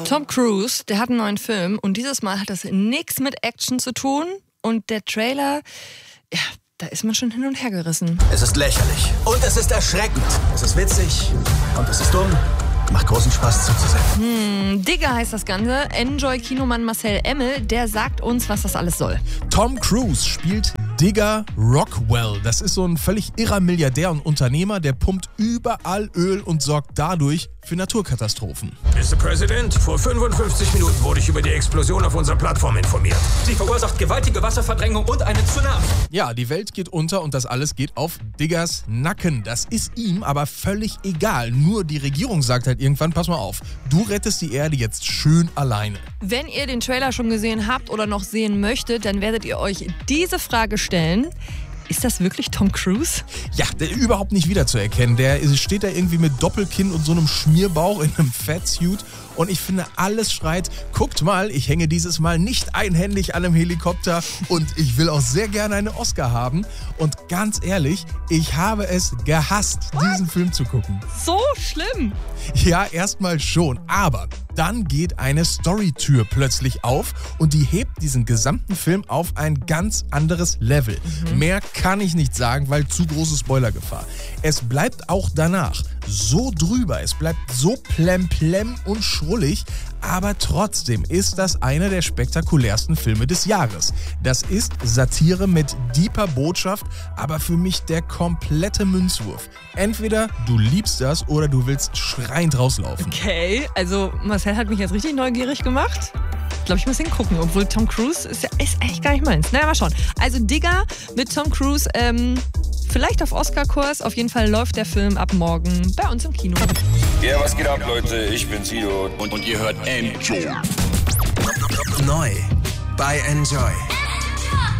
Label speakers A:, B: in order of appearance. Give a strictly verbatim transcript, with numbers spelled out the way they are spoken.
A: Tom Cruise, der hat einen neuen Film und dieses Mal hat das nichts mit Action zu tun und der Trailer, ja, da ist man schon hin und her gerissen.
B: Es ist lächerlich und es ist erschreckend. Es ist witzig und es ist dumm. Macht großen Spaß zuzusehen.
A: Hm, Digger heißt das Ganze. Enjoy-Kinomann Marcel Emmel, der sagt uns, was das alles soll.
C: Tom Cruise spielt Digger Rockwell. Das ist so ein völlig irrer Milliardär und Unternehmer, der pumpt überall Öl und sorgt dadurch für Naturkatastrophen.
D: Mister President, vor fünfundfünfzig Minuten wurde ich über die Explosion auf unserer Plattform informiert.
E: Sie verursacht gewaltige Wasserverdrängung und einen Tsunami.
C: Ja, die Welt geht unter und das alles geht auf Diggers Nacken. Das ist ihm aber völlig egal. Nur die Regierung sagt halt irgendwann, pass mal auf, du rettest die Erde jetzt schön alleine.
A: Wenn ihr den Trailer schon gesehen habt oder noch sehen möchtet, dann werdet ihr euch diese Frage stellen. Ist das wirklich Tom Cruise?
C: Ja, der überhaupt nicht wiederzuerkennen. Der steht da irgendwie mit Doppelkinn und so einem Schmierbauch in einem Fatsuit. Und ich finde, alles schreit, guckt mal, ich hänge dieses Mal nicht einhändig an einem Helikopter und ich will auch sehr gerne einen Oscar haben. Und ganz ehrlich, ich habe es gehasst, What? diesen Film zu gucken.
A: So schlimm?
C: Ja, erstmal schon. Aber dann geht eine Storytür plötzlich auf und die hebt diesen gesamten Film auf ein ganz anderes Level. Mhm. Mehr kann ich nicht sagen, weil zu große Spoilergefahr. Es bleibt auch danach so drüber, es bleibt so plemplem und schrullig, aber trotzdem ist das einer der spektakulärsten Filme des Jahres. Das ist Satire mit deeper Botschaft, aber für mich der komplette Münzwurf. Entweder du liebst das oder du willst schreiend rauslaufen.
A: Okay, also Marcel hat mich jetzt richtig neugierig gemacht. Ich glaube, ich muss hingucken, obwohl Tom Cruise ist ja ist eigentlich gar nicht meins. Naja, mal schauen. Also Digger mit Tom Cruise, ähm, vielleicht auf Oscar-Kurs. Auf jeden Fall läuft der Film ab morgen bei uns im Kino.
F: Ja, was geht ab, Leute? Ich bin Sido.
G: Und, und ihr hört Enjoy.
B: Neu bei Enjoy.